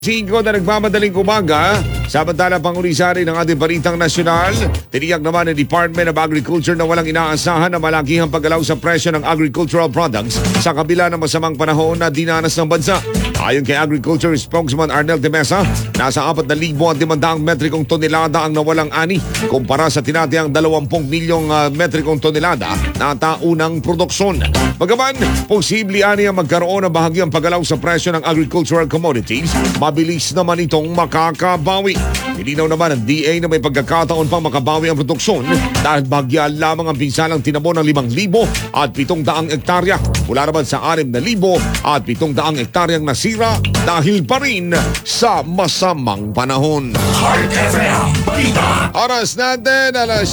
5 na nagmamadaling umaga, samantala pangulisari ng ating balitang nasyonal, tiniyak naman ng Department of Agriculture na walang inaasahan na malakihang paggalaw sa presyo ng agricultural products sa kabila ng masamang panahon na dinanas ng bansa. Ayon kay Agriculture Spokesman Arnel de Mesa, nasa 4,500 metrikong tonelada ang nawalang ani kumpara sa tinatayang 20 milyong metrikong tonelada na taunang produksyon. Bagaman, posible ani ang magkaroon ng bahagyang paggalaw sa presyo ng agricultural commodities, mabilis naman itong makakabawi. Nilinaw naman ng DA na may pagkakataon pang makabawi ang produksyon dahil bahagya lamang ang pinsalang tinabo ng 5,000 at 700 hektarya mula naman sa 6,000 at 700 hektaryang nasira dahil pa rin sa masamang panahon. Heart FM Balita. Oras natin, alas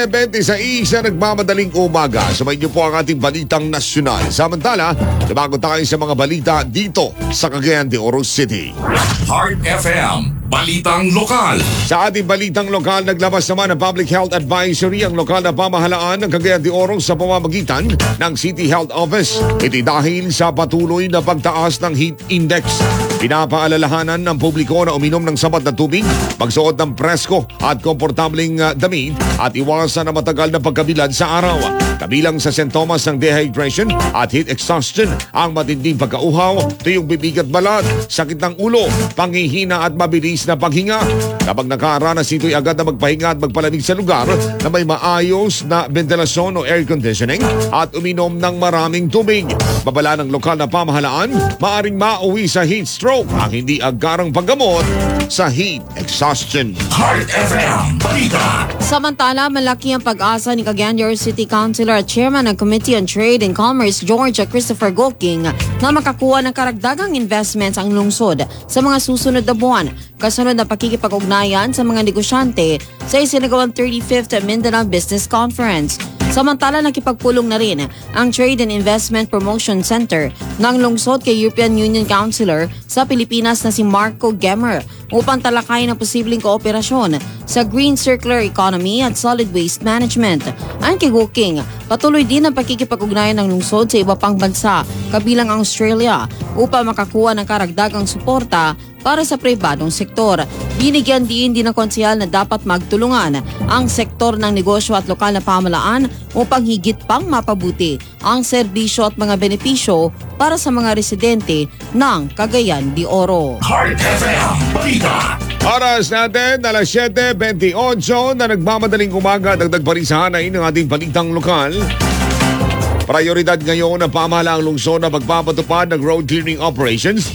7:26 na nagmamadaling umaga. Sumayin niyo po ang ating balitang nasyonal. Samantala, lumagot tayo sa mga balita dito sa Cagayan de Oro City. Heart FM Balitang Lokal. Sa ating balitang lokal, naglabas naman ng Public Health Advisory ang lokal na pamahalaan ng Cagayan de Oro sa pamamagitan ng City Health Office. Ito dahil sa patuloy na pagtaas ng heat index. Pinapaalalahanan ng publiko na uminom ng sapat na tubig, magsuot ng presko at komportableng damit at iwasan na matagal na pagkabilad sa araw. Kabilang sa sintomas ng dehydration at heat exhaustion ang matinding pagkauhaw, tuyong bibig at balat, sakit ng ulo, panghihina at mabilis na paghinga. Kapag nakaranas ito'y agad na magpahinga at magpalamig sa lugar na may maayos na ventilasyon o air conditioning at uminom ng maraming tubig. Babala ng lokal na pamahalaan, maaring mauwi sa heat stroke ang hindi agarang paggamot sa heat exhaustion. Heart FM Balita. Samantala, malaki ang pag-asa ni Cagayan de Oro City Councilor at Chairman ng Committee on Trade and Commerce, George Christopher Gokking, na makakuha ng karagdagang investments ang lungsod sa mga susunod na buwan, kasunod na pakikipag-ugnayan sa mga negosyante sa isinagawang 35th Mindanao Business Conference. Samantala, nakipagpulong na rin ang Trade and Investment Promotion Center ng lungsod kay European Union Councilor sa Pilipinas na si Marco Gemmer upang talakayin ang posibleng kooperasyon sa Green Circular Economy at Solid Waste Management. Ayon kay Gokking, patuloy din ang pakikipag-ugnayan ng lungsod sa iba pang bansa, kabilang ang Australia, upang makakuha ng karagdagang suporta para sa pribadong sektor. Binigyan din ng konsehal na dapat magtulungan ang sektor ng negosyo at lokal na pamahalaan upang higit pang mapabuti ang serbisyo at mga benepisyo para sa mga residente ng Cagayan de Oro. Heart FM Balita. Oras natin, alas 7:28 na nagmamadaling umaga. Dagdag pa rin sa hanay ng ating balitang lokal. Prioridad ngayon ng pamahalaang lungsod na magpapatupad ng road clearing operations.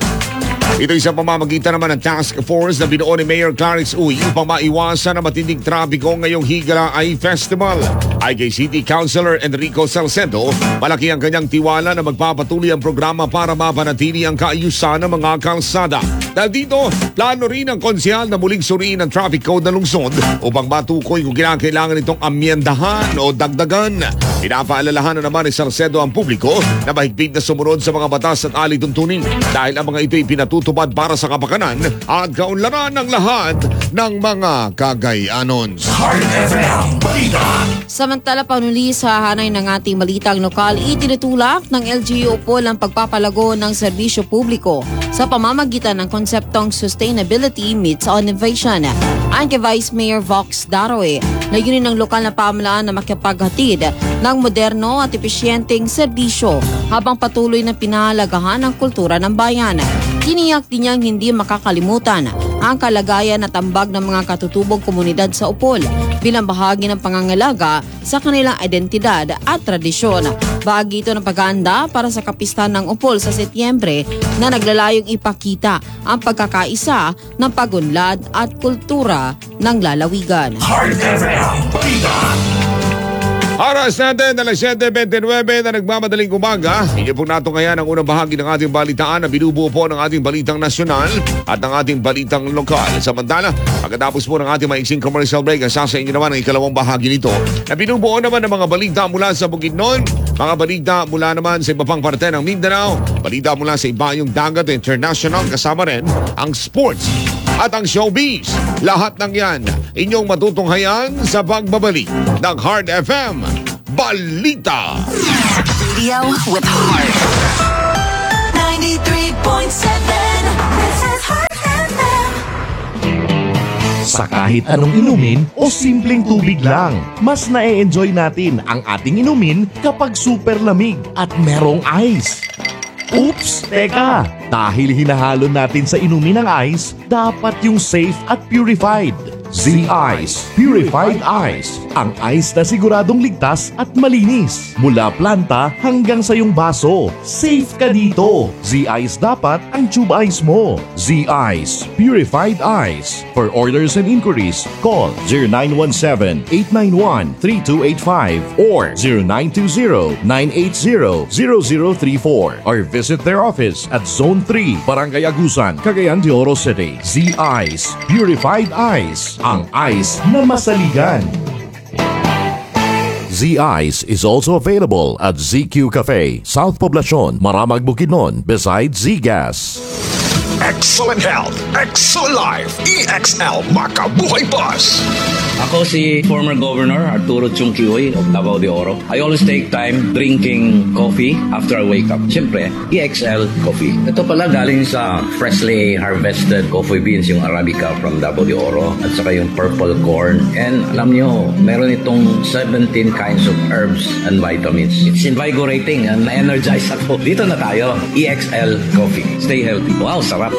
Ito'y sa pamamagitan naman ng task force na binuo ni Mayor Clarix Uy upang maiwasan na matinding trapiko ngayong Higala Ay Festival. Ay kay City Councilor Enrico Salcedo, malaki ang kanyang tiwala na magpapatuloy ang programa para mapanatili ang kaayusan ng mga kalsada. Dahil dito, plano rin ang konsehal na muling suriin ang traffic code ng lungsod upang matukoy kung kinakailangan itong amyendahan o dagdagan. Pinapaalalahanan naman ni Salcedo ang publiko na mahigpit na sumunod sa mga batas at alituntunin dahil ang mga ito'y pinatutupad para sa kapakanan at kaunlaran ng lahat ng mga Cagayanons. Heart FM Balita. Samantala, panuli sa hanay ng ating balitang lokal, itinutulak ng LGU po ang pagpapalago ng serbisyo publiko sa pamamagitan ng konseptong Sustainability Meets Innovation. Ayon kay Vice Mayor Vox Daroe, layunin ng lokal na pamahalaan na makipaghatid ng moderno at epesyenteng serbisyo habang patuloy na pinahalagahan ang kultura ng bayan. Tiniyak din niyang hindi makakalimutan ang kalagayan at ambag ng mga katutubong komunidad sa Upol bilang bahagi ng pangangalaga sa kanilang identidad at tradisyon. Bahagi ito ng paghahanda para sa kapistahan ng Upol sa Setyembre na naglalayong ipakita ang pagkakaisa ng pagunlad at kultura ng lalawigan. Heart FM Balita. Oras natin, alas 7:29 na nagmamadaling umaga. Inyo po nato ngayon ang unang bahagi ng ating balitaan na binubuo po ng ating balitang nasyonal at ng ating balitang lokal. Samantala, pagkatapos po ng ating maiksing commercial break, sa inyo naman ang ikalawang bahagi nito na binubuo naman ng mga balita mula sa Bukidnon, mga balita mula naman sa iba pang parte ng Mindanao, balita mula sa ibayong dagat international, kasama rin ang sports at ang showbiz. Lahat ng yan inyong matutunghayan sa pagbabalik ng Heart FM Balita. Radio with heart. 93.7. This is Heart sa kahit anong inumin o simpleng tubig lang. Mas na-enjoy natin ang ating inumin kapag super lamig at merong ice. Oops! Teka! Dahil hinahalo natin sa inumin ng ice, dapat yung safe at purified. Z-Ice Purified Ice. Ang ice na siguradong ligtas at malinis. Mula planta hanggang sa iyong baso. Safe ka dito. Z-Ice dapat ang tube ice mo. Z-Ice Purified Ice. For orders and inquiries, call 0917-891-3285 or 0920-980-0034 or visit their office at Zone 3, Barangay Agusan, Cagayan de Oro City. Z-Ice Purified Ice. Ang ice na masaligan. Z-Ice is also available at ZQ Cafe, South Poblacion, Maramag, Bukidnon, beside Z-Gas. Excellent health, excellent life. EXL Makabuhay Bus. Ako si former Governor Arturo Chungkihoy of Davao de Oro. I always take time drinking coffee after I wake up. Siyempre, EXL Coffee. Ito pala galing sa freshly harvested coffee beans, yung Arabica from Davao de Oro at saka yung purple corn. And alam nyo, meron itong 17 kinds of herbs and vitamins. It's invigorating and na-energize ako. Dito na tayo, EXL Coffee. Stay healthy. Wow, sarap.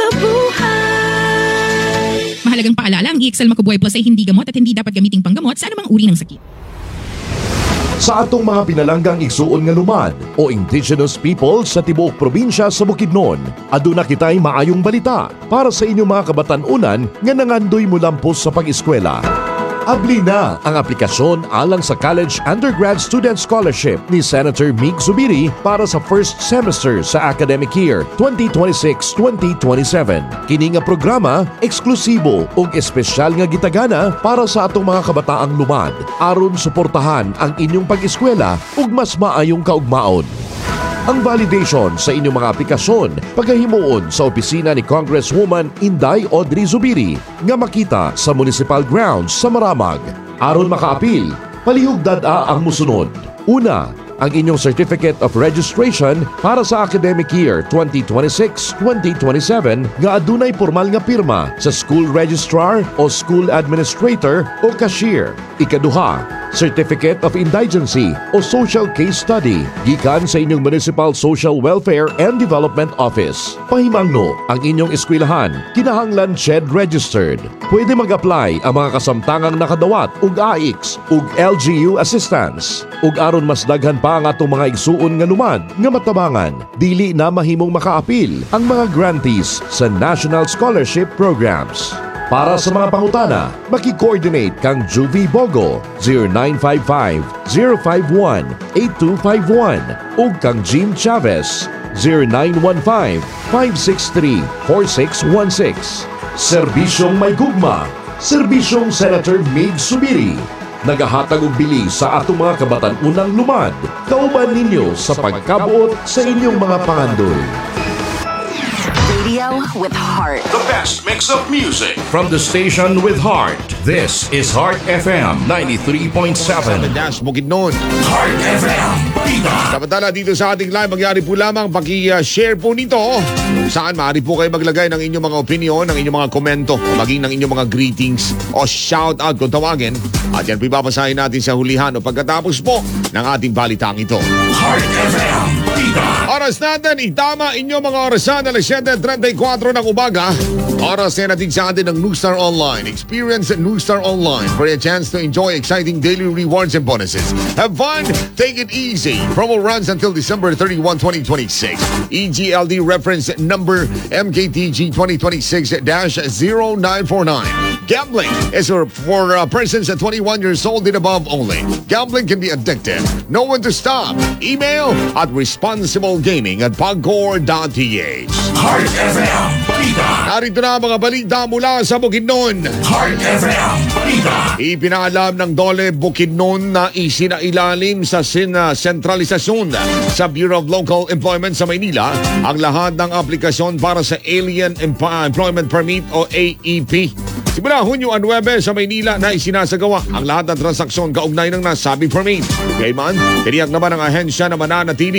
Mahalagang paalala, ang EXL Makabuhay Plus ay hindi gamot at hindi dapat gamiting panggamot sa anumang uri ng sakit. Sa atong mga pinalanggang igsuon nga lumad o indigenous people sa tibuok probinsya sa Bukidnon, aduna kitay maayong balita para sa inyong mga kabatan-unan nga nangandoy mulampos sa pag-eskwela. Abli na ang aplikasyon alang sa College Undergrad Student Scholarship ni Senator Mig Zubiri para sa first semester sa academic year 2026-2027. Kini nga programa eksklusibo ug espesyal nga gitagana para sa atong mga kabataang lumad aron suportahan ang inyong pag-eskwela ug mas maayong kaugmaon. Ang validation sa inyong mga aplikasyon pagkahimuon sa opisina ni Congresswoman Inday Audrey Zubiri nga makita sa Municipal Grounds sa Maramag. Aron makaapil, palihugdad-a ang musunod. Una, ang inyong Certificate of Registration para sa academic year 2026-2027 nga adunay formal nga pirma sa school registrar o school administrator o cashier. Ikaduha, Certificate of Indigency o Social Case Study gikan sa inyong Municipal Social Welfare and Development Office. Pahimangno ang inyong eskwelahan kinahanglan CHED registered. Pwede mag-apply ang mga kasamtangang nakadawat ug AIX ug LGU assistance. Ug aron mas daghan pa ang atong mga igsuon nga lumad nga matabangan, dili na mahimong makaapil ang mga grantees sa National Scholarship Programs. Para sa mga pangutana, maki-coordinate kang Juvie Bogo 0955-051-8251 ug kang Jean Chavez 0915-563-4616. Serbisyong may gugma, Serbisyong Senator Mig Zubiri. Nagahatag og bili sa atong mga kabatan-unang lumad. Kauban ninyo sa pagkabuot sa inyong mga pangandoy. Radio with heart. The best mix of music. From the station with heart, this is Heart FM 93.7. Dash Bukidnon. Heart FM Balita. Samantala dito sa ating live, magyari po lamang paki-share po nito kung saan maaari po kayo maglagay ng inyong mga opinion, ng inyong mga komento, maging ng inyong mga greetings o shout out kung tawagin. At yan po ipapasahin natin sa hulihan o pagkatapos po ng ating balitang ito. Heart FM Balita. Oras natin, itama inyong mga orasan na 7:34 ng umaga. Oras na natin sa atin ng Newstar Online. Experience Newstar Online for a chance to enjoy exciting daily rewards and bonuses. Have fun, take it easy. Promo runs until December 31, 2026. EGLD reference number MKTG 2026-0949. Gambling is for persons at 21 years old and above only. Gambling can be addictive. Know when to stop. Email at responsiblegaming@pagcor.ph. Heart FM Balita. Narito na ang mga balita mula sa Bukidnon. Heart FM Balita. Ipinaalam ng Dole Bukidnon na isinailalim sa sentralisasyon sa Bureau of Local Employment sa Maynila ang lahat ng aplikasyon para sa Alien Employment Permit o AEP. Simula Hunyo 9 sa Maynila na isinasagawa ang lahat ng transaksyon kaugnay ng nasabing permit. Gayman, tiniyak naman ng ahensya na nananatili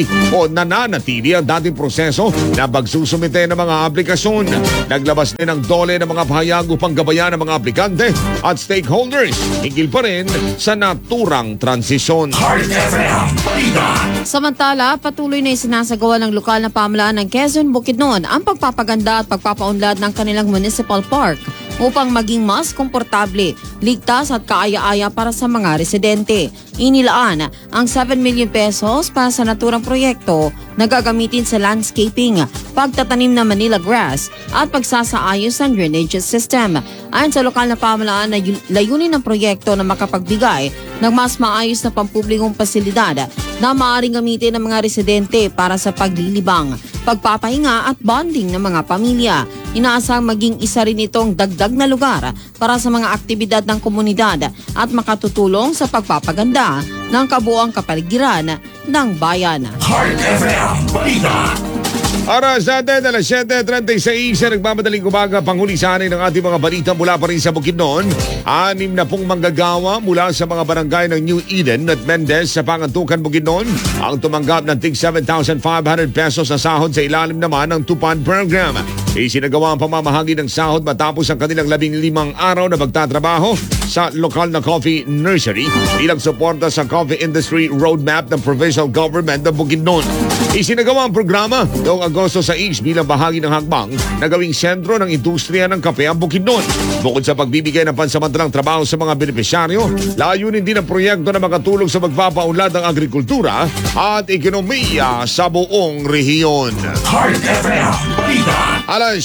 ang dating proseso na pagsusumite ng mga aplikasyon. Naglabas din ng dole ng mga pahayag upang gabayan ng mga aplikante at stakeholders. Higil pa rin sa naturang transisyon. Heart FM Balita. Samantala, patuloy na isinasagawa ng lokal na pamahalaan ng Quezon, Bukidnon ang pagpapaganda at pagpapaunlad ng kanilang municipal park upang maging mas komportable, ligtas at kaaya-aya para sa mga residente. Inilaan ang 7 million pesos para sa naturang proyekto na gagamitin sa landscaping, pagtatanim ng Manila grass at pagsasaayos ng drainage system. Ayon sa lokal na pamahalaan, na layunin ng proyekto na makapagbigay ng mas maayos na pampublikong pasilidad na maaaring gamitin ng mga residente para sa paglilibang, pagpapahinga at bonding ng mga pamilya. Inaasang maging isa rin itong dagdag na lugar para sa mga aktibidad ng komunidad at makatutulong sa pagpapaganda ng kabuuang kapaligiran ng bayan. Heart FM Balita. Oras natin, alas 7:36 sa nagmamadaling umaga, panghuli sa anin ng ating mga balita mula pa rin sa Bukidnon. 6 na pong manggagawa mula sa mga barangay ng New Eden at Mendez sa Pangantukan, Bukidnon ang tumanggap ng tig 7,500 pesos sa sahod sa ilalim naman ng Tupad Program. Isinagawa ang pamamahagi ng sahod matapos ang kanilang 15 araw na pagtatrabaho sa lokal na coffee nursery bilang suporta sa coffee industry roadmap ng provincial government ng Bukidnon. Isinagawa ang programa noong Agosto 6 bilang bahagi ng hakbang na gawing sentro ng industriya ng kape ang Bukidnon. Bukod sa pagbibigay ng pansamantalang trabaho sa mga benepisyaryo, layunin din ang proyekto na makatulong sa magpapaunlad ng agrikultura at ekonomiya sa buong rehiyon. Heart FM Balita. Alas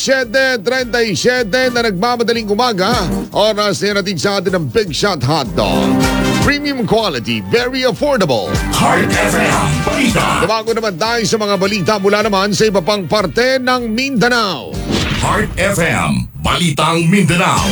7:37 na nagmamadaling umaga, oras na natin sa atin ng Big Shot Hot Dog. Premium quality, very affordable. Heart FM Balita. Tumago naman tayo sa mga balita mula naman sa iba pang parte ng Mindanao. Heart FM Balitang Mindanao.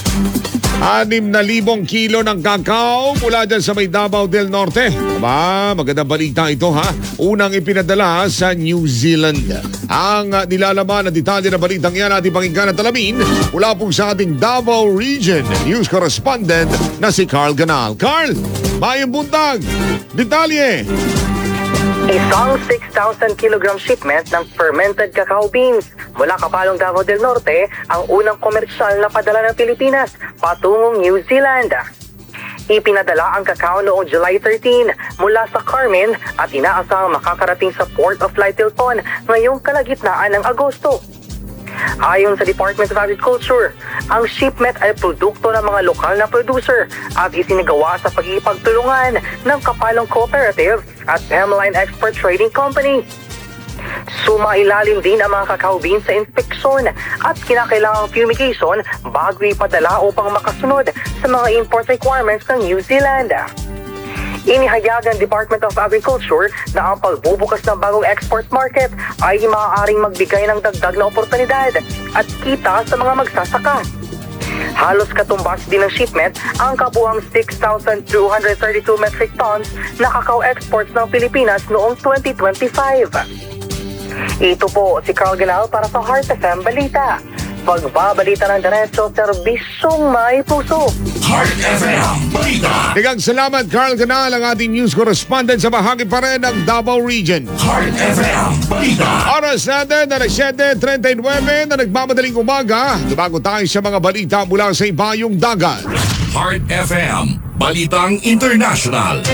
6,000 kilo ng kakao mula dyan sa may Davao del Norte. Aba, magandang balita ito ha. Unang ipinadala sa New Zealand. Ang nilalaman na detalye ng balitang yan ating pakinggan at alamin mula po sa ating Davao Region News Correspondent na si Carl Ganal. Carl, mayong buntag! Detalye! Isang 6,000 kilogram shipment ng fermented cacao beans mula Kapalong, Davao del Norte ang unang komersyal na padala ng Pilipinas patungong New Zealand. Ipinadala ang kakao noong July 13 mula sa Carmen at inaasahang makakarating sa Port of Lyttelton ngayong kalagitnaan ng Agosto. Ayon sa Department of Agriculture, ang shipment ay produkto ng mga lokal na producer at isinagawa sa pagkikipagtulungan ng Kapalong Cooperative at Pemline Export Trading Company. Sumailalim din ang mga cacao beans sa inspeksyon at kinakailangang fumigation bago ipadala upang makasunod sa mga import requirements ng New Zealand. Inihayag ng Department of Agriculture na ang pagbubukas ng bagong export market ay maaaring magbigay ng dagdag na oportunidad at kita sa mga magsasaka. Halos katumbas din ng shipment ang kabuuang 6,232 metric tons na cacao exports ng Pilipinas noong 2025. Ito po si Carl Ganal para sa Heart FM Balita. Pagbabalita ng diretso, serbisyong may puso. Heart FM Balita. Tigang salamat Carl Ganal, ang ating news correspondent sa bahagi pa rin ng Davao Region. Heart FM Balita. Oras natin na 7:39 na nagmamadaling umaga. Tumago tayo sa mga balita mula sa ibayong dagat. Heart FM Balitang International.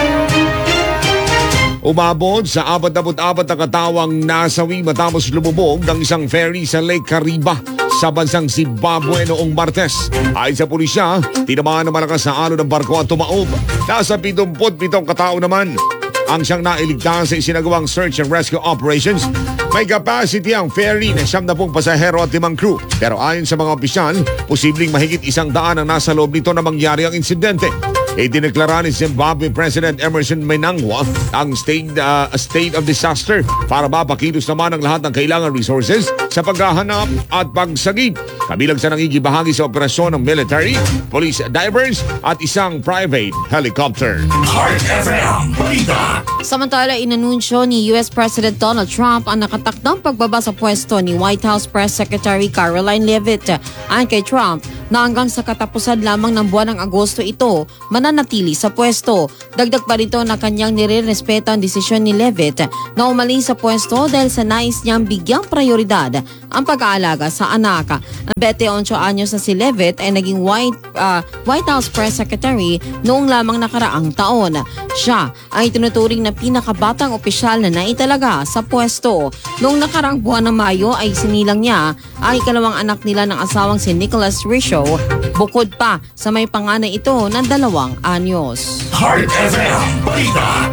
Umabot sa 44 na katawang nasawi matapos lumubog ng isang ferry sa Lake Kariba sa bansang Zimbabwe noong Martes. Ayon sa pulisya, tinamaan ng malakas na alon ng barko at tumaob. Nasa 77 katao naman ang siyang nailigtas sa isinagawang search and rescue operations. May capacity ang ferry na 70 pasahero at 5 crew. Pero ayon sa mga opisyal, posibleng mahigit 100 ang nasa loob nito na mangyari ang insidente. Idineklara ni Zimbabwe President Emerson Mnangagwa ang state of disaster para mapakilos naman ang lahat ng kailangan resources sa paghahanap at pagsagip. Kabilang sa nangigibahagi sa operasyon ng military, police divers at isang private helicopter. Heart FM Balita. Samantala, inanunsyo ni US President Donald Trump ang nakatakdang pagbaba sa pwesto ni White House Press Secretary Caroline Leavitt. Ayon kay Trump, na hanggang sa katapusan lamang ng buwan ng Agosto ito mananatili sa pwesto. Dagdag pa rito na kanyang nire-respeto ang desisyon ni Levitt na umalis sa pwesto dahil sa nais niyang bigyang prioridad ang pag-aalaga sa anak. Ang 28 anyos na si Levitt ay naging White House Press Secretary noong lamang nakaraang taon. Siya ay tinuturing na pinakabatang opisyal na naitalaga sa pwesto. Noong nakaraang buwan ng Mayo ay sinilang niya ang ikalawang anak nila ng asawang si Nicholas Richo, bukod pa sa may panganay ito ng 2 anyos. Heart FM Balita.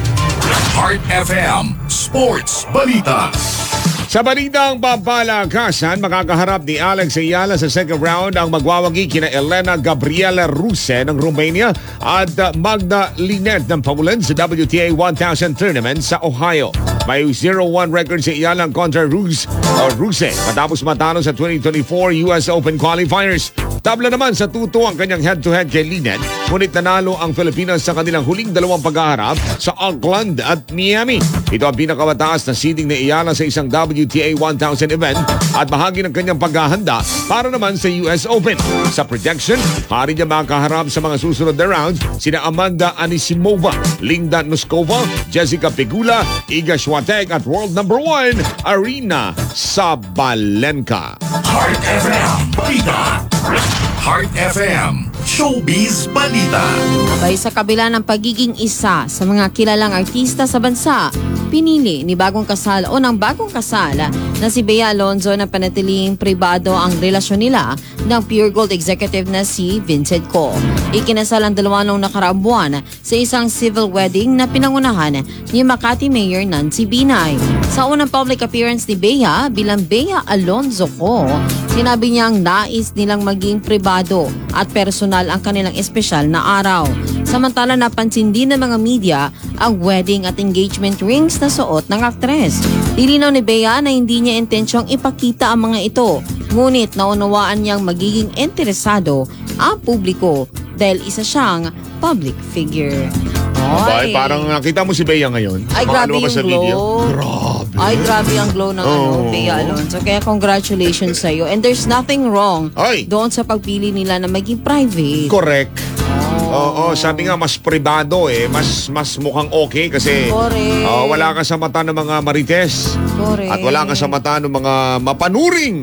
Heart FM Sports Balita. Sa balitang pampalakasan, makakaharap ni Alex Ayala sa second round ang magwawagi kina Elena Gabriela Ruse ng Romania at Magda Linet ng Poland sa WTA 1000 tournament sa Ohio. May 0-1 record si Ayala kontra Ruse matapos matalo sa 2024 US Open qualifiers. Tabla naman sa 2-2 ang kanyang head-to-head kay Linet, ngunit nanalo ang Pilipinas sa kanilang huling 2 paghaharap sa Auckland at Miami. Ito ang pinakamataas na seeding ni Ayala sa isang WTA 1000 event at bahagi ng kanyang paghahanda para naman sa US Open. Sa projection, pari niya makaharap sa mga susunod na rounds sina Amanda Anisimova, Linda Noskova, Jessica Pegula, Iga Swiatek at world number 1 Arina Sabalenka. Heart FM Balita. Heart FM Showbiz Balita. Abay, sa kabila ng pagiging isa sa mga kilalang artista sa bansa, pinili ni bagong kasal o ng bagong kasal na si Bea Alonzo na panatiling pribado ang relasyon nila ng Pure Gold executive na si Vincent Co. Ikinasal ang dalawa noong nakaraang buwan sa isang civil wedding na pinangunahan ni Makati Mayor Nancy Binay. Sa unang public appearance ni Bea bilang Bea Alonzo Co, sinabi niyang nais nilang maging pribado at personal ang kanilang espesyal na araw. Samantala, napansin din ng mga media ang wedding at engagement rings na suot ng aktres. Ilinaw ni Bea na hindi niya intensyong ipakita ang mga ito, ngunit naunawaan niyang magiging interesado ang publiko dahil isa siyang public figure. Abay, parang nakita mo si Bea ngayon. Ay, grabe Makalawa ka yung sa video. glow. Grabe. Ay, grabe ang glow ng Bea Alonzo. Kaya congratulations sa'yo. And there's nothing wrong Ay. doon sa pagpili nila na maging private. Correct. Oo, sabi nga mas pribado mas mukhang okay kasi Correct. wala ka sa mata ng mga marites. Correct. At wala ka sa mata ng mga mapanuring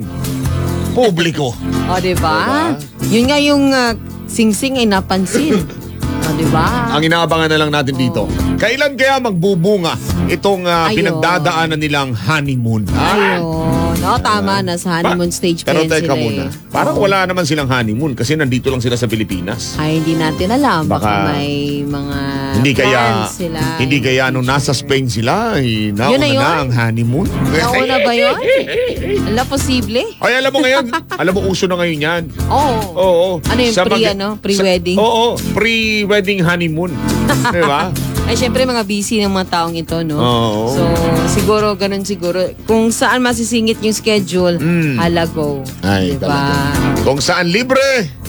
publiko. O, diba? Yun nga yung singsing ay napansin. O, diba? Ang inaabangan na lang natin dito. Kailan kaya magbubunga itong Ayun. pinagdadaanan nilang honeymoon? Ayun. No, tama na sa honeymoon stage pa Pero yan teka sila muna. eh. Parang wala naman silang honeymoon kasi nandito lang sila sa Pilipinas. Ay, hindi natin alam. Baka Baka may mga Hindi kaya plans sila. nung nasa Spain sila, nauna Yun na yun? na ang honeymoon. Nauna ba yun? Ala, posible? Ay, alam mo ngayon, alam mo uso na ngayon yan. Oo. Oo. Ano yung pre-wedding? Oo, pre-wedding honeymoon. Diba? Ay, syempre mga busy ng mga taong ito, no? Oo. So, siguro, ganun siguro. Kung saan masisingit yung schedule, halago. Ay, diba? talaga. Kung saan libre,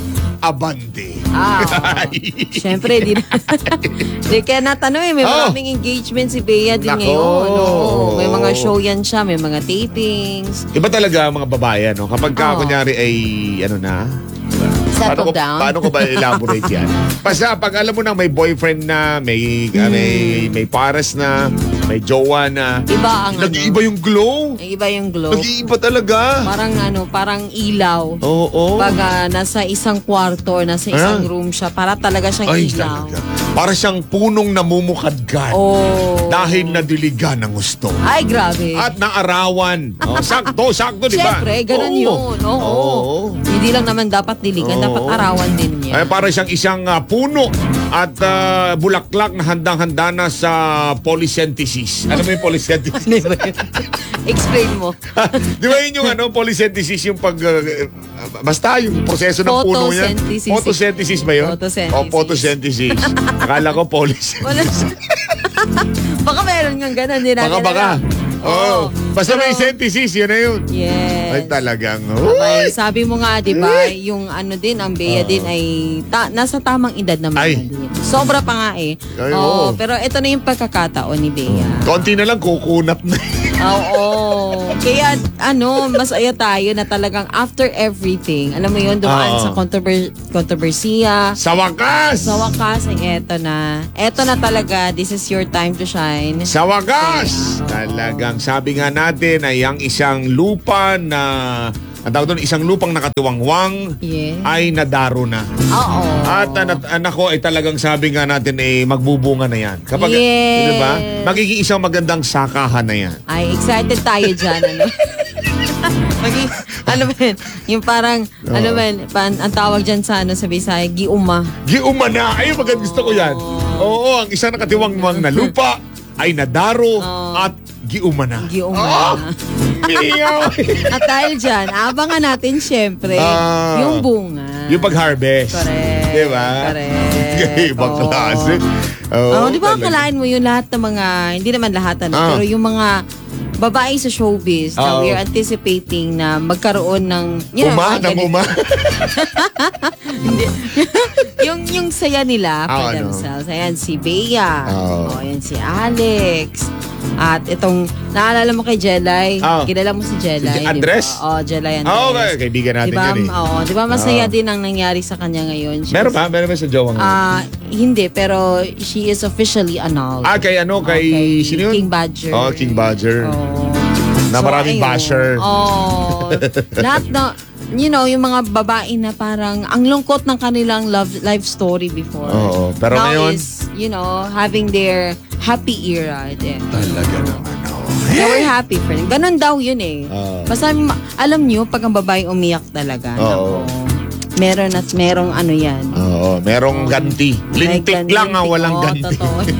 abante. Syempre, di kaya natanong may maraming engagement si Bea din Nako. ngayon. Oo. May mga show yan siya, may mga tapings. Iba talaga ang mga babae, no? Kapag kunyari ay, Settle down. Paano ko ba elaborate yan? Basta pag alam mo na may boyfriend na, may pares na, may jowa na, Iba ang nag-iiba yung glow. Iba yung glow. Nag-iiba talaga. Parang ilaw. Oo. Pag nasa isang kwarto or nasa isang room siya, para talaga siyang Ay, ilaw. talaga. Para siyang punong namumukadkad. Oh. Dahil nadiligan ng gusto. Ay, grabe. At naarawan. Sakto, di ba? Siyempre, ganun yun. Oo. Hindi lang naman dapat diligan, dapat arawan din niya. Ay, para siyang isang puno at bulaklak na handang-handa na sa polysynthesis. Ano mo yung polysynthesis? Explain mo. Di ba yun yung polysynthesis yung basta yung proseso ng puno niya? Photosynthesis. Photosynthesis ba yun? Photosynthesis. O, photosynthesis. Akala ko polysynthesis. Wala Baka meron nga ganun din natin. Baka. Oo. Basta may synthesis, yun na yun. Yes. Ay, talagang. Okay, sabi mo nga, di ba, yung din, ang Bea din ay nasa tamang edad naman Ay. na din. Sobra pa nga eh. Ay, Oo, oo. pero ito na yung pagkakataon ni Bea. Konti na lang, kukunat na. Oo. Kaya masaya tayo na talagang after everything, alam mo yun, dumaan sa kontrobersiya. Sa wakas! Sa wakas, eto na. Eto na talaga, this is your time to shine. Sa wakas! Talagang sabi nga natin ay ang isang lupa na ang tawag doon, isang lupang nakatiwangwang ay nadaro na. Oo. At anak ko ay talagang sabi nga natin magbubunga na yan. Kapag, di ba? Magiging isang magandang sakahan na yan. Ay, excited tayo dyan, yung parang, ang tawag dyan sa Bisaya, giuma. Giuma na! Ay, maganda gusto ko yan. Oo, ang isang nakatiwangwang na lupa ay nadaro at giuma na. Giuma na. At dahil dyan, abangan natin syempre yung bunga. Yung pag-harvest. Correct. Diba? Correct. Ibang klase. Di ba akalain mo yung lahat ng mga, hindi naman lahat pero yung mga babae sa showbiz na we're anticipating na magkaroon ng hindi. yung saya nila for themselves. Ayan si Bea. Ayan si Alex. At itong, naalala mo kay Jelay? Kilala mo si Jelay? Andres? Jelay Andres. Okay. Kaibigan natin yan Di ba masaya din ang nangyari sa kanya ngayon? Meron ba? Meron ba sa jowa ngayon? Hindi, pero she is officially annulled. Kay sino yun? King Badger. King Badger. Na maraming basher. Lahat na, yung mga babae na parang ang lungkot ng kanilang life story before. Pero now ngayon is, having their happy era. Talaga naman. They were happy for them. Ganon daw yun Basta alam nyo, pag ang babae umiyak talaga. Meron at merong yan. Merong ganti. Lintik lang ang walang ganti.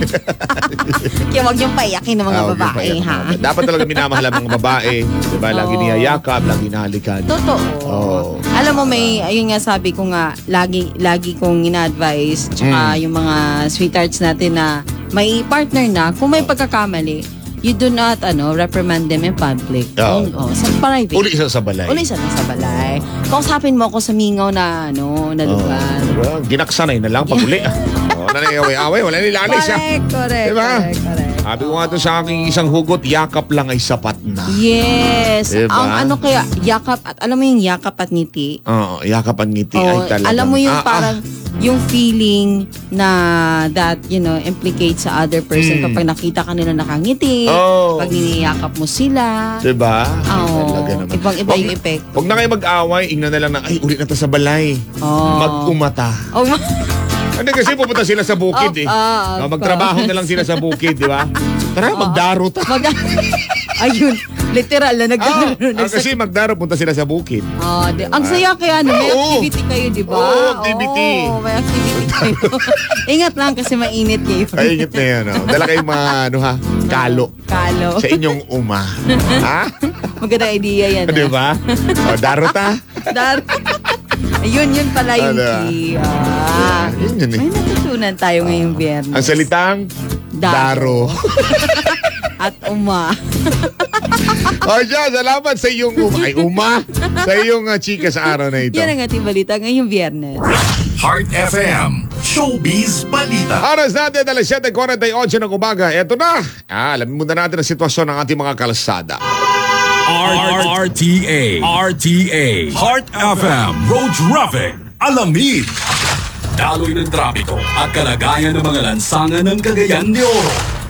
Kaya wag yung paiyakin ng mga babae, ha? Dapat talaga minamahal ang mga babae. Diba? Lagi niyayakap, lagi nahalikan. Totoo. Alam mo, ayun nga sabi ko nga, lagi kong ina-advise, tsaka yung mga sweethearts natin na may partner na, kung may pagkakamali, you do not reprimand them in public. Sa private. Uli isa sa balay. Kausapin mo ako sa mingaw na lugar. Ginaksanay na lang pag uli. Nanayaway-away, wala nilalay siya. Correct. Diba? Sabi ko nga to sa aking isang hugot, yakap lang ay sapat na. Yes. Diba? Ang kaya, yakap at, alam mo yung yakap at ngiti? Yakap at ngiti ay talaga. Alam mo yung parang, yung feeling na that, implicates sa other person kapag nakita ka nila nakangiti, pag niniyakap mo sila. Diba? Talaga naman. Ibang-iba yung effect. Huwag na kayo mag-away, ingnan na lang na, ay, ulit na to sa balay. Mag-umata. Hindi kasi pupunta sila sa bukid magtrabaho na lang sila sa bukid, di ba? Tara, magdaro ta. Ayun, literal na kasi magdaro, punta sila sa bukid. Ang saya kaya may activity kayo, di ba? Activity. May activity kayo. Ingat lang kasi mainit kayo. Ay, ingat na yan. Dala kayong mga, kalo. Sa inyong uma. Maganda idea yan. Di ba? Daro ta. Ayun, yun pala yung key. Yun may natutunan tayo ngayong Biyernes. Ang salitang daro. At uma. Salamat sa iyong uma. Sa iyong chika sa araw na ito. Yan ang ating balita ngayong Biyernes. Heart FM, Showbiz Balita. Oras natin, 7:48 ng umaga. Eto na. Alamin muna natin ang sitwasyon ng ating mga kalsada. RTA, Heart FM, Road Traffic, Alamid. Daloy ng trapiko at kalagayan ng mga lansangan ng Cagayan de Oro.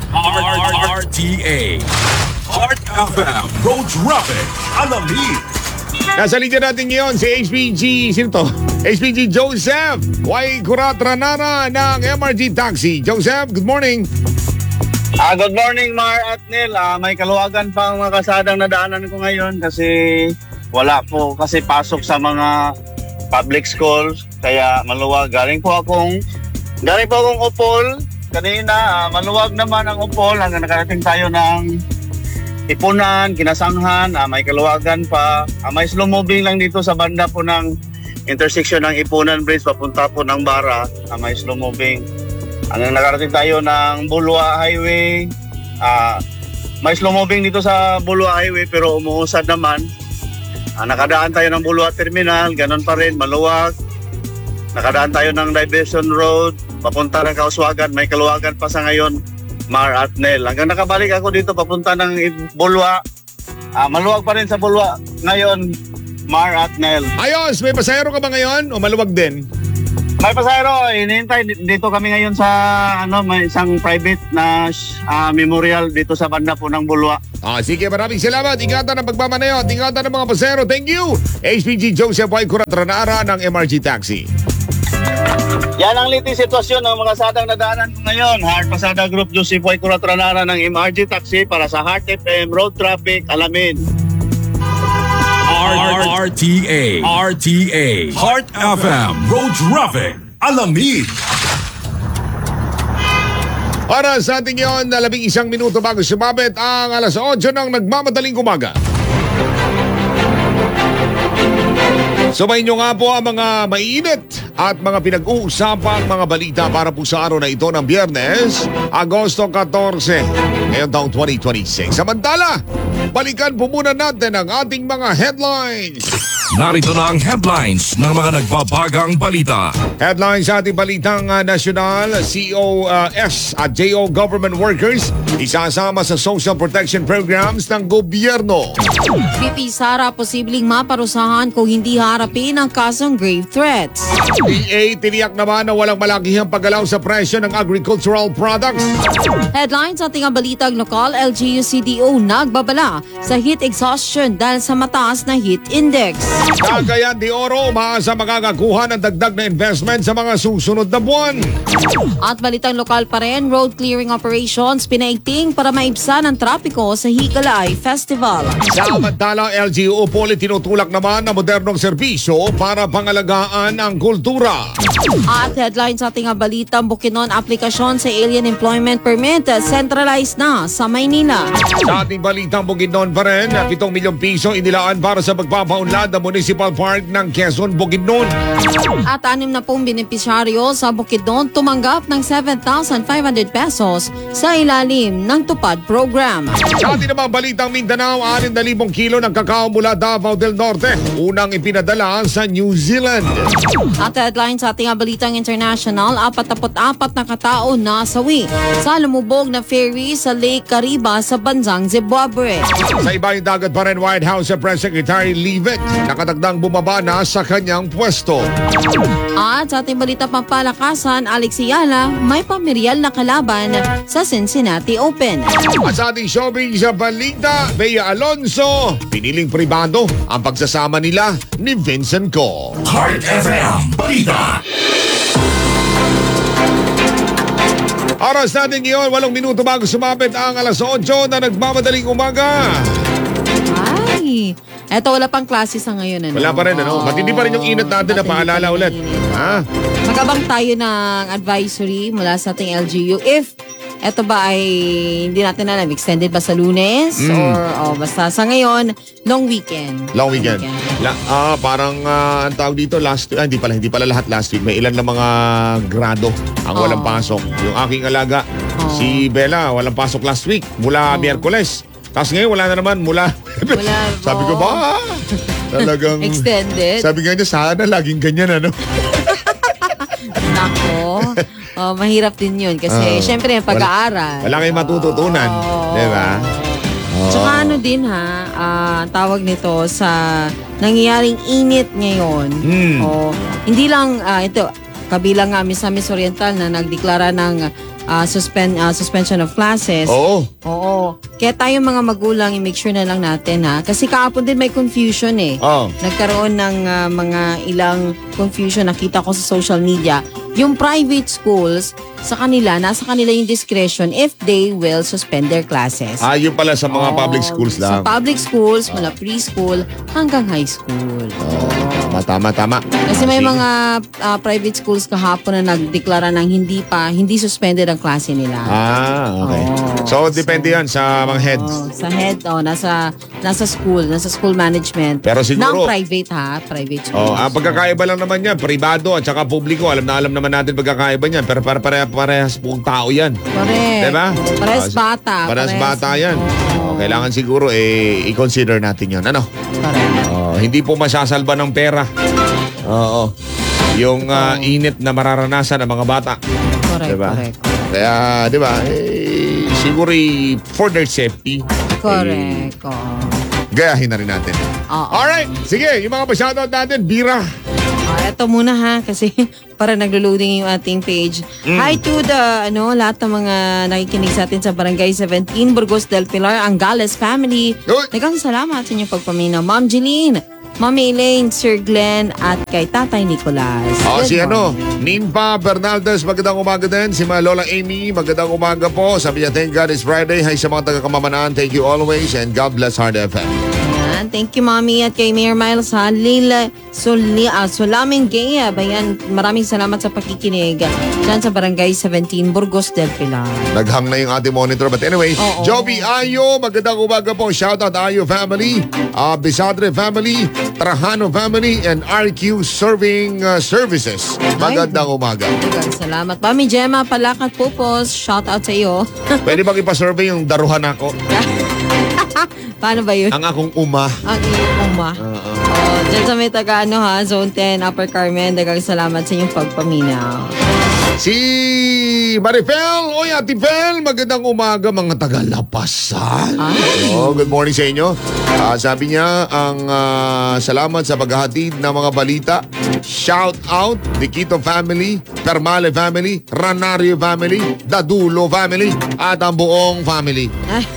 RTA, Heart FM, Road Traffic, Alamid. Nasa linya natin ngayon si HPG, sino to? HPG Joseph Y. Kurat Ranara ng MRT Taxi. Joseph, good morning. Good morning, Mar at Neil. May kaluwagan pa ang mga kasadang nadaanan ko ngayon kasi wala po kasi pasok sa mga public schools kaya maluwag. Galing po akong Upol kanina. Maluwag naman ang Upol hanggang nakarating tayo ng Ipunan, Kinasanghan. May kaluwagan pa. May slow moving lang dito sa banda po ng intersection ng Ipunan Bridge papunta po ng Bara. May slow moving. Hanggang nakarating tayo ng Bulwa Highway. May slow moving dito sa Bulwa Highway pero umuusad naman. Nakadaan tayo ng Bulwa Terminal, ganun pa rin, maluwag. Nakadaan tayo ng Diversion Road, papunta ng Kauswagan, may kaluwagan pa sa ngayon, Mar at Nel. Hanggang nakabalik ako dito, papunta ng Bulwa. Maluwag pa rin sa Bulwa ngayon, Mar at Nel. Ayos, may pasahero ka ba ngayon o maluwag din? May pasahero, hinihintay dito kami ngayon sa may isang private na memorial dito sa banda po ng Bulwa. Sige, maraming salamat. Ingatan ang pagmamaneho at ingatan ng mga pasahero. Thank you. HPG Joseph Y. Curatranara ng MRG Taxi. Yan ang liting sitwasyon ng mga sadang nadaanan ko ngayon. Heart Pasada Group, Joseph Y. Curatranara ng MRG Taxi para sa Heart FM Road Traffic Alamin. RTA Heart FM Road Traffic Alamin. Para sa ating yon, 11 minuto bago sumabit ang alas 8 ng nagmamadaling umaga. Sumayin nyo nga po ang mga mainit at mga pinag-uusapang mga balita para po sa araw na ito ng Biyernes, Agosto 14, ngayong taong 2026. Samantala, balikan po muna natin ang ating mga headlines. Narito na ang headlines ng mga nagbabagang balita. Headlines sa ating balitang nasyonal, COS at JO government workers isasama sa social protection programs ng gobyerno. BP Sara posibleng maparusahan kung hindi harapin ang kasong grave threats. DA tiniyak naman na walang malakihang paggalaw sa presyo ng agricultural products. Headlines sa ating balitang lokal, LGU-CDO nagbabala sa heat exhaustion dahil sa mataas na heat index. Cagayan de Oro umaasa makakakuha ng dagdag na investment sa mga susunod na buwan. At balitang lokal pa rin, road clearing operations pinaigting para maibsan ang trapiko sa Higalay Festival. Samantala, LGU Upoli tinutulak naman na modernong serbisyo para pangalagaan ang kultura. At headlines sa ating balitang Bukidnon, aplikasyon sa Alien Employment Permit centralized na sa Maynila. Sa ating balitang Bukidnon pa rin, 7 milyong piso inilaan para sa pagpapaunlad ng Municipal Park ng Quezon, Bukidnon. At 6 na pong benepisyaryo sa Bukidnon tumanggap ng 7,500 pesos sa ilalim ng TUPAD program. Sa ating namang balitang Mindanao, 6,000 kilo ng kakao mula Davao del Norte, unang ipinadala sa New Zealand. At headlines sa ating balitang international, 44 na katao na sawi sa lumubog na ferry sa Lake Kariba sa bansang Zimbabwe. Sa ibaing dagat pa rin, White House Press Secretary Leavitt nakatagdang bumaba na sa kanyang pwesto. At sa ating balita pampalakasan, Alex Ayala may pamiryal na kalaban sa Cincinnati Open. At sa ating showbiz sa balita, Bea Alonso, piniling pribado ang pagsasama nila ni Vincent Co. Heart FM Balita. Oras natin ngayon, 8 minuto bago sumapit ang alas 8 na nagmamadaling umaga. Ay, eto wala pang klase sa ngayon. Ano? Wala pa rin, ano? Matindi pa rin yung init natin na paalala ulit. Ha? Magabang tayo ng advisory mula sa ating LGU if eto ba ay hindi natin alam, extended ba sa Lunes or basta sa ngayon, long weekend. Long weekend. Parang ang tawag dito hindi pala lahat last week. May ilan na mga grado ang walang pasok. Yung aking alaga, si Bella, walang pasok last week mula Miyerkules. Tapos ngayon wala na naman mula sabi ko ba? Talagang extended. Sabi nga niya, sana laging ganyan, ano? Nako. Mahirap din yun kasi syempre pag-aaral. Wala kayong matututunan. Diba? Tsaka ano din tawag nito sa nangyayaring init ngayon. Hindi lang ito, kabilang nga Misamis Oriental na nagdeklara ng suspension of classes. Oo. Kaya tayo mga magulang, i-make sure na lang natin kasi kahapon din may confusion Nagkaroon ng mga ilang confusion nakita ko sa social media. Yung private schools, nasa kanila yung discretion if they will suspend their classes. Yun pala sa mga public schools lang. Sa public schools, mula preschool hanggang high school. Tama. Kasi may mga private schools kahapon na nagdeklara ng hindi suspended ang klase nila. Okay. So, depende yan sa mga heads. Sa head, nasa school management. Pero siguro, ng private schools. Ang pagkakaiba lang naman yan, pribado at saka publiko, alam naman natin pagkakaiba niyan, pero parehas pong tao yan. Correct. Diba? Parehas bata. Parehas bata yan. Kailangan siguro i-consider natin yan. Ano? Correct. Hindi po masasalba ng pera. Yung init na mararanasan ng mga bata. Correct. Kaya, di ba, siguro for their safety. Correct. gayahin na rin natin. Oo. Alright, sige, yung mga pa-shoutout natin, Bira. Eto muna ha, kasi para naglo-loading yung ating page. Hi to the, lahat ng mga nakikinig sa atin sa Barangay 17, Burgos del Pilar, Angales family. Uy! Nagang salamat sa inyong pagpaminaw. Ma'am Jeline, Mami Elaine, Sir Glenn, at kay Tatay Nicolas. Good Si morning. Ninpa Bernaldez, magandang umaga din. Si mga Lola Amy, magandang umaga po. Sabi niya, thank God it's Friday. Hi sa mga taga-Kamamanaan, thank you always. And God bless Hard FM. Ayan, thank you Mami at kay Mayor Miles Halil Solaming Gaya. Bayan, maraming salamat sa pakikinig dyan sa Barangay 17, Burgos del Pilar. Naghang na yung ating monitor. But anyway, Oo. Joby Ayo, magandang umaga po. Shoutout Ayo family, Bisadre family, Trajano family, and RQ Serving Services. Magandang umaga. Dagang salamat. Mami Gemma Palakat Pupos, shout out sa iyo. Pwede bang ipasurvey yung daruhan ako? Paano ba yun? Ang akong uma. Ang iyong uma. Diyan sa may taga Zone 10, Upper Carmen, dagang salamat sa inyong pagpaminaw. Si Marifel, oy Ate Fel, magandang umaga mga taga-Lapasan. Good morning sa inyo. Sabi niya, ang salamat sa paghahatid ng mga balita. Shout out, Diquito family, Permale family, Ranario family, Dadulo family, at ang buong family.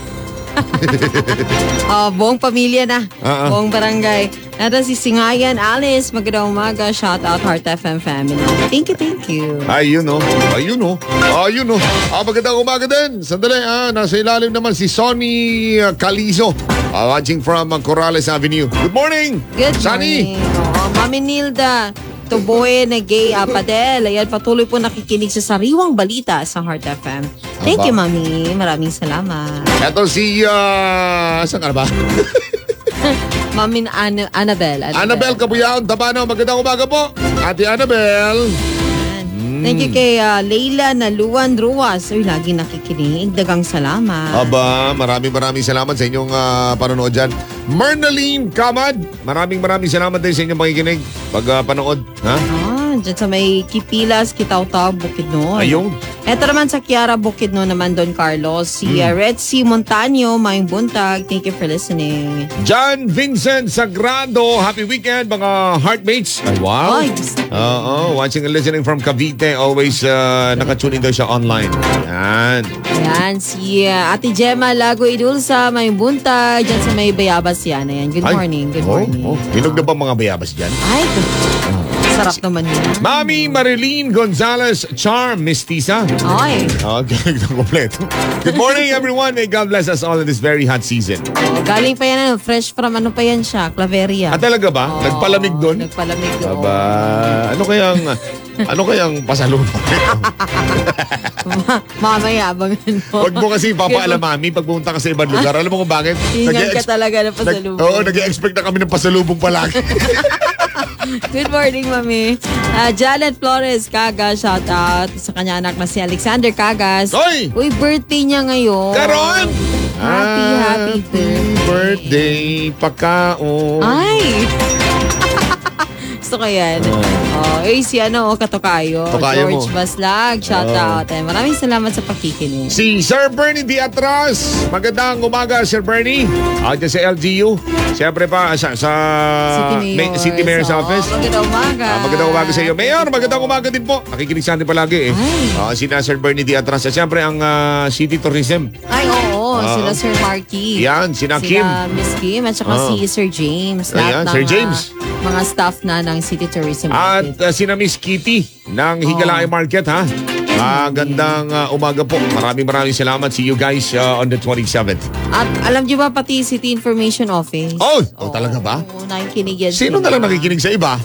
Buong pamilya na. Buong barangay. Ito si Singayan Alice, magandang umaga. Shout out Heart FM family. Thank you. Ayun oh. Magandang umaga din. Sandali, nasa ilalim naman si Sonny Calizo. Watching from Corrales Avenue. Good morning. Good Sunny. morning. Mami Nilda Tuboy na Gay Apadel. Ayan, patuloy po nakikinig sa sariwang balita sa Heart FM. Thank you, Mami. Maraming salamat. Ito si, saan ka na ba? Mami Annabel. Annabel Kabuyaon, Tabano. Magandang umaga po. Ate Annabel. Thank you kay Leila Naluan Ruas. Uy, lagi nakikinig. Dagang salamat. Aba, maraming salamat sa inyong panonood dyan. Mernaline Kamad, maraming salamat din sa inyong pakikinig pag panood. Ha? Dyan sa may Kipilas, Kitaw-Taw, Bukidnon. Ayun. Eto naman sa Kiara Bukidnon naman, Don Carlos. Si Red C. Montaño, Mayong Buntag. Thank you for listening. John Vincent Sagrado, happy weekend mga heartmates. Ay, wow. Ay, Watching and listening from Cavite. Always nakatune in daw siya online. Yan. Ayan, si Ate Gemma Lago Idulsa, Mayong Buntag. Dyan sa may Bayabas yan. Ayan, good morning. Good morning. Hinog na ba mga bayabas dyan? Ay, sarap naman yan. Mami Marilyn Gonzalez Charm Mestiza. Ay. Okay, kompleto. Good morning everyone. May God bless us all in this very hot season. Galing pa yan, fresh from ano pa yan siya, Claveria. Talaga ba? Nagpalamig doon? Nagpalamig doon. Aba, ano kayang pasalubong? Mamaya, abangan mo. Huwag mo kasi papaalam, Mami, pag pumunta ka sa ibang lugar. Alam mo kung bakit? Ingat ka talaga ng pasalubong. Oo, nag-e-expect na kami ng pasalubong palagi. Good morning, Mami. Janet Flores Cagas, shout out sa kanya anak na si Alexander Cagas. Oy! Uy, birthday niya ngayon. Karon! Happy birthday, Pakaon. Ay! Gusto ko yan. Si Katokayo. Tokayo George mo. Baslag, shout out. Maraming salamat sa pakikinig. Si Sir Bernie Diatras. Magandang umaga, Sir Bernie. Diyan sa LGU. Siyempre pa sa City Mayor's Office. Magandang umaga. Magandang umaga sa iyo. Mayor, magandang umaga din po. Nakikinig sa atin palagi eh. Si Sir Bernie Diatras. At siyempre ang City Tourism. Ay, oo. Sila Sir Marky. Yan, sina Kim. Sila Miss Kim at saka si Sir James. Ayan, Sir James. Mga staff na ng City Tourism. At sina Miss Kitty ng Higalay Market ha. Magandang umaga po. Maraming salamat. See you guys on the 27th. At alam niyo ba pati City Information Office? Oh, talaga ba? Oo, nakikinig yan. Sino na lang nakikinig sa iba?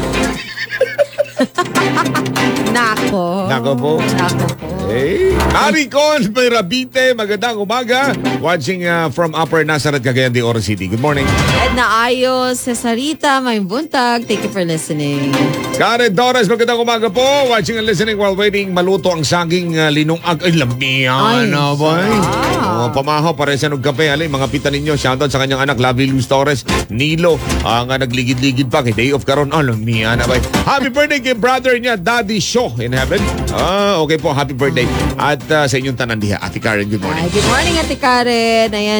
Nako po. Hey. Maricon Mirabite, magandang umaga. Watching from Upper Nazareth, Cagayan de Oro City. Good morning. Edna Ayos, Cesarita, Mayong Buntag. Thank you for listening. Karen Torres, magandang umaga po. Watching and listening while waiting. Maluto ang saging linong ay lamian. Boy. Pamaho, pare sa kape. Alay, mga pita ninyo. Shoutout sa kanyang anak, Lavi Luz Torres. Nilo, ang nagligid-ligid pa. Kay Day of Karon. Lamian. Happy birthday kay brother niya, Daddy Shaw in heaven. Okay po, happy birthday. At sa inyong tanan diha, Ate Karen, good morning. Good morning, Ate Karen. Ayan.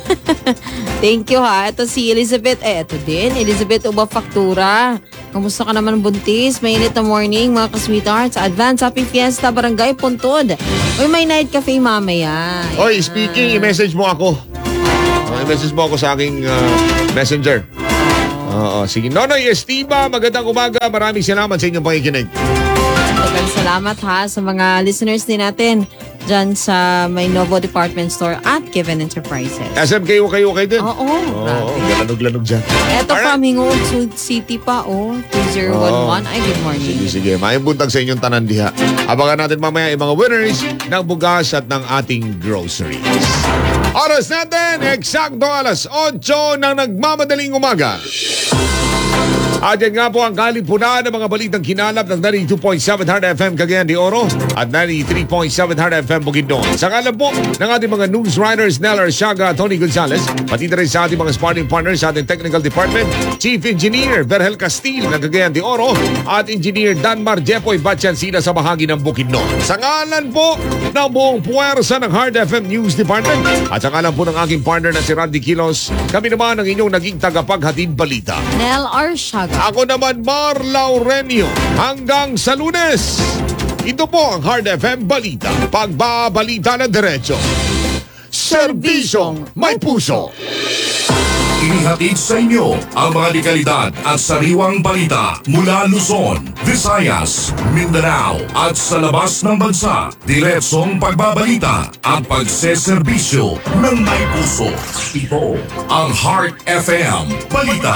Thank you ha. Ito si Elizabeth. Ito din. Elizabeth Uba Faktura. Kamusta ka naman buntis? Mainit na morning mga ka-sweethearts. Advance Happy Fiesta Barangay Puntod. Uy, may night cafe mamaya. Oy, speaking, i-message mo ako. I-message mo ako sa aking messenger. Oo, sige. Nonoy Estiba, magandang umaga. Maraming salamat sa inyong pakikinig. Maraming salamat ha sa mga listeners din natin dyan sa may Novo Department Store at Kevin Enterprises. SMK kayo din? Oo. Lanog-lanog dyan. Eto from Hingoog City pa, 2011. Ay, good morning. Sige. Mayang buntag sa inyong tanan diha. Abangan natin mamaya yung mga winners ng bugas at ng ating groceries. Oras natin, eksakto alas 8 ng nagmamadaling umaga. At yan nga po ang kalipunan ng mga balitang kinalap ng 92.7 Heart FM Cagayan de Oro at 93.7 Heart FM Bukidnon. Sa kalam po ng ating mga news writers Nel Arsiaga at Tony Gonzalez, pati na rin sa ating mga sparring partners sa ating technical department, Chief Engineer Berhel Castil ng Cagayan de Oro at Engineer Danmar Jepoy Batchansina sa bahagi ng Bukidnon. Sa ngalan po ng buong puwersa ng Heart FM News Department at sa ngalan po ng aking partner na si Randy Kilos, kami naman ang inyong naging tagapaghatid balita. Nel Arsiaga. Ako naman, Mar Laurenio. Hanggang sa Lunes, ito po ang Heart FM Balita. Pagbabalita ng diretso. Serbisyong may puso. Inihatid sa inyo ang mga dekalidad at sariwang balita mula Luzon, Visayas, Mindanao at sa labas ng bansa. Diretsong pagbabalita at pagseserbisyo ng may puso. Ito ang Heart FM Balita.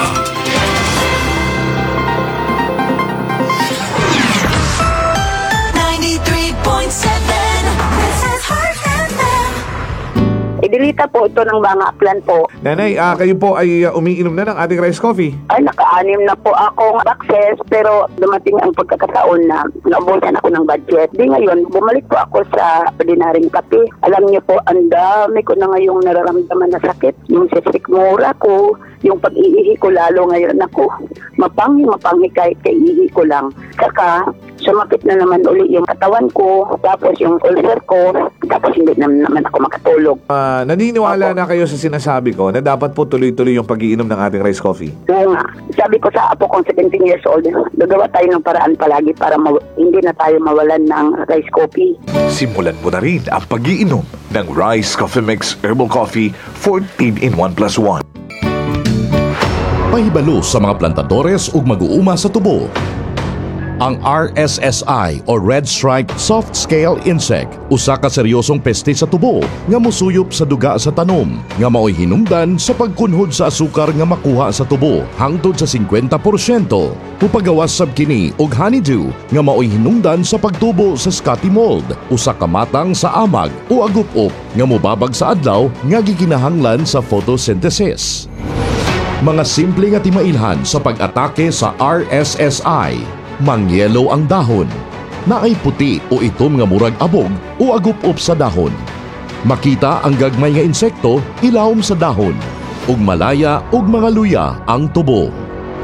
Idilita po ito ng mga plan po. Nanay, kayo po ay umiinom na ng ating rice coffee. Ay, naka-anim na po akong access pero dumating ang pagkakataon na naubusan ako ng budget. Di ngayon, bumalik po ako sa ordinaryong kape. Alam niyo po, ang dami ko na ngayong nararamdaman na sakit. Yung sisikmura ko, yung pag-iihi ko lalo ngayon ako. Mapanghi kahit kaiihi ko lang. Saka, sumakit na naman uli yung katawan ko, tapos yung ulcer ko, tapos hindi naman ako makatulog. Naniniwala na kayo sa sinasabi ko na dapat po tuloy-tuloy yung pag-iinom ng ating rice coffee? Oo nga. Sabi ko sa apo kong 17 years old, gagawa tayo ng paraan palagi para hindi na tayo mawalan ng rice coffee. Simulan mo na rin ang pag-iinom ng Rice Coffee Mix Herbal Coffee 14 in 1+1. Pahibalo sa mga plantadores ug mag-uuma sa tubo. Ang RSSI o Red Stripe Soft Scale Insect usa ka seryosong peste sa tubo nga musuyop sa duga sa tanom nga mao'y hinungdan sa pagkunhod sa asukar nga makuha sa tubo hangtod sa 50%. Upagawas sab kini og honeydew nga mao'y hinungdan sa pagtubo sa Scotty mold usa ka matang sa amag o agup-up nga mobabag sa adlaw nga gikinahanglan sa photosynthesis. Mga simple nga timailhan sa pag-atake sa RSSI. Mangyelo ang dahon, naay puti o itom nga murag abog o agup-up sa dahon. Makita ang gagmay nga insekto ilawom sa dahon, ug malaya ug mga luya ang tubo.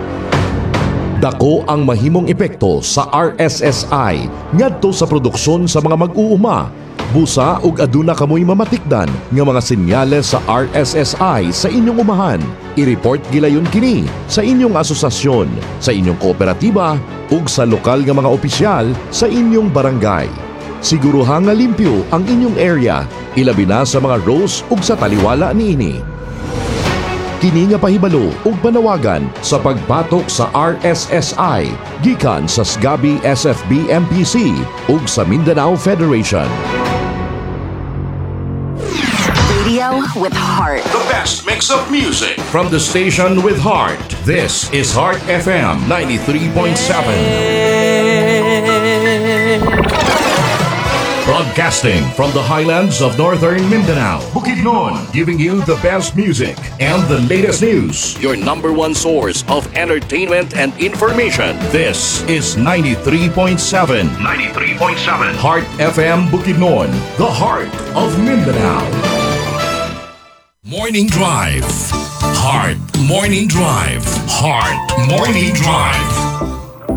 Dako ang mahimong epekto sa RSSI ngadto sa produksyon sa mga mag-uuma. Busa ug aduna kamoy mamatikdan nga mga senyales sa RSSI sa inyong umahan. I-report gilayon kini sa inyong asosasyon, sa inyong kooperatiba ug sa lokal nga mga opisyal sa inyong barangay. Siguruha nga limpyo ang inyong area, ilabi na sa mga rows ug sa taliwala niini. Kini nga pahibalo ug panawagan sa pagbatok sa RSSI gikan sa SGABI SFB MPC ug sa Mindanao Federation. Radio with heart. The best mix of music from the station with heart. This is Heart FM 93.7. Broadcasting from the highlands of northern Mindanao, Bukidnon, giving you the best music and the latest news. Your number one source of entertainment and information. This is 93.7. 93.7. Heart FM Bukidnon, the heart of Mindanao. Morning Drive. Heart Morning Drive. Heart Morning Drive.